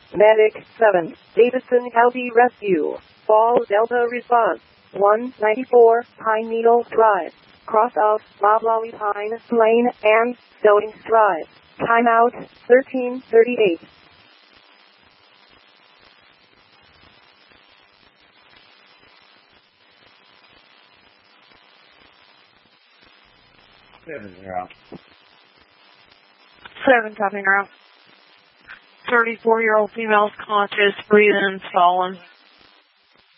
Medic 7, Davidson County Rescue. Falls Delta response. 194 Pine Needle Drive. Cross of Loblolly Pine Lane and Stowings Drive. Timeout 13:38. Seven tapping around. 34-year-old female's conscious, breathing and swallowing.